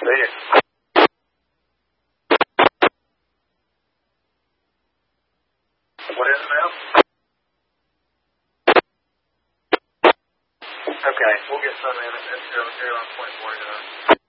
See you. What is it now? Okay, we'll get some in at 0 on point 49.